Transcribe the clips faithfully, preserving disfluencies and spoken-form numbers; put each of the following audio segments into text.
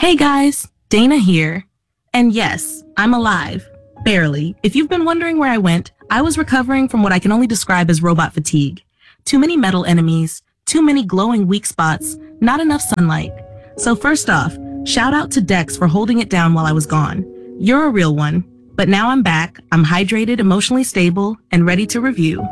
Hey guys, Dana here. And yes, I'm alive. Barely. If you've been wondering where I went, I was recovering from what I can only describe as robot fatigue. Too many metal enemies, too many glowing weak spots, not enough sunlight. So first off, shout out to Dex for holding it down while I was gone. You're a real one. But now I'm back, I'm hydrated, emotionally stable, and ready to review.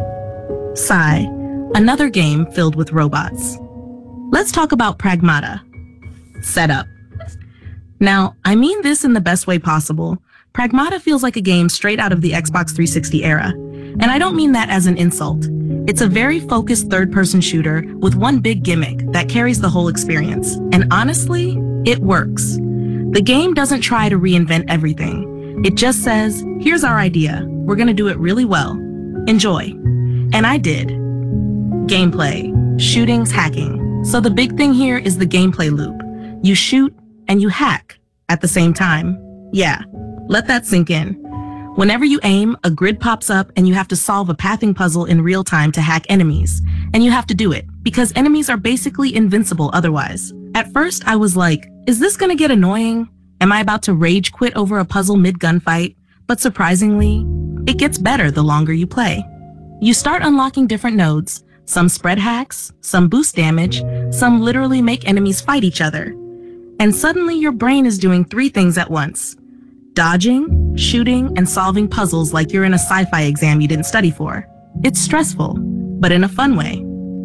Sigh. Another game filled with robots. Let's talk about Pragmata. Setup. Now, I mean this in the best way possible. Pragmata feels like a game straight out of the Xbox three sixty era. And I don't mean that as an insult. It's a very focused third-person shooter with one big gimmick that carries the whole experience. And honestly, it works. The game doesn't try to reinvent everything. It just says, here's our idea. We're gonna do it really well. Enjoy. And I did. Gameplay. Shootings, hacking. So the big thing here is the gameplay loop. You shoot and you hack at the same time. Yeah, let that sink in. Whenever you aim, a grid pops up and you have to solve a pathing puzzle in real time to hack enemies. And you have to do it, because enemies are basically invincible otherwise. At first, I was like, is this gonna get annoying? Am I about to rage quit over a puzzle mid-gunfight? But surprisingly, it gets better the longer you play. You start unlocking different nodes. Some spread hacks, some boost damage, some literally make enemies fight each other. And suddenly your brain is doing three things at once. Dodging, shooting, and solving puzzles like you're in a sci-fi exam you didn't study for. It's stressful, but in a fun way.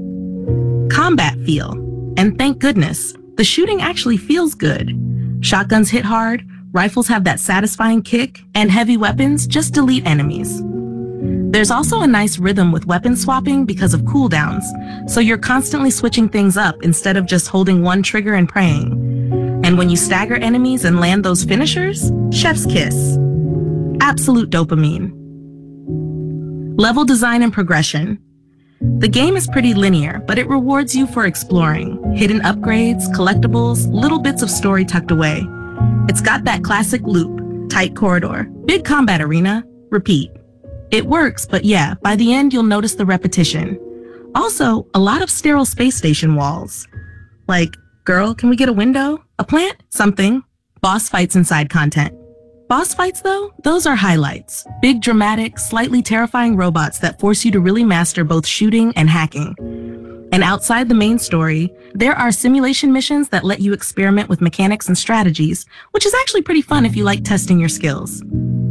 Combat feel. And thank goodness, the shooting actually feels good. Shotguns hit hard, rifles have that satisfying kick, and heavy weapons just delete enemies. There's also a nice rhythm with weapon swapping because of cooldowns, so you're constantly switching things up instead of just holding one trigger and praying. And when you stagger enemies and land those finishers, chef's kiss. Absolute dopamine. Level design and progression. The game is pretty linear, but it rewards you for exploring. Hidden upgrades, collectibles, little bits of story tucked away. It's got that classic loop, tight corridor, big combat arena, repeat. It works, but yeah, by the end you'll notice the repetition. Also, a lot of sterile space station walls. Like, girl, can we get a window? A plant? Something. Boss fights and side content. Boss fights, though, those are highlights. Big, dramatic, slightly terrifying robots that force you to really master both shooting and hacking. And outside the main story, there are simulation missions that let you experiment with mechanics and strategies, which is actually pretty fun if you like testing your skills.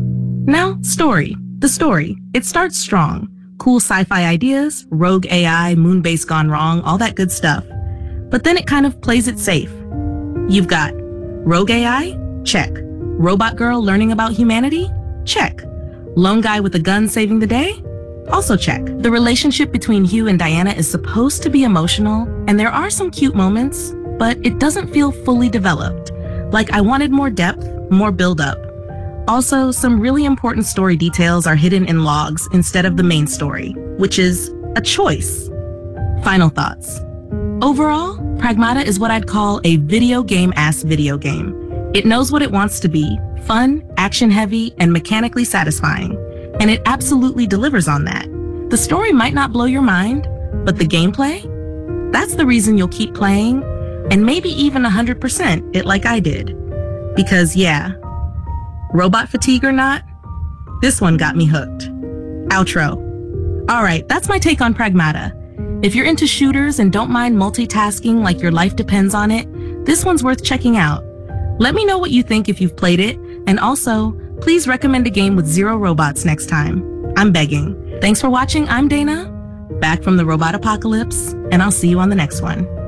Now, story. The story. It starts strong. Cool sci-fi ideas, rogue A I, moon base gone wrong, all that good stuff. But then it kind of plays it safe. You've got rogue A I? Check. Robot girl learning about humanity? Check. Lone guy with a gun saving the day? Also check. The relationship between Hugh and Diana is supposed to be emotional, and there are some cute moments, but it doesn't feel fully developed. Like I wanted more depth, more build-up. Also, some really important story details are hidden in logs instead of the main story, which is a choice. Final thoughts. Overall, Pragmata is what I'd call a video game-ass video game. It knows what it wants to be, fun, action-heavy, and mechanically satisfying. And it absolutely delivers on that. The story might not blow your mind, but the gameplay? That's the reason you'll keep playing, and maybe even one hundred percent it like I did. Because yeah, robot fatigue or not, this one got me hooked. Outro. All right, that's my take on Pragmata. If you're into shooters and don't mind multitasking like your life depends on it, this one's worth checking out. Let me know what you think if you've played it, and also, please recommend a game with zero robots next time. I'm begging. Thanks for watching. I'm Dana, back from the robot apocalypse, and I'll see you on the next one.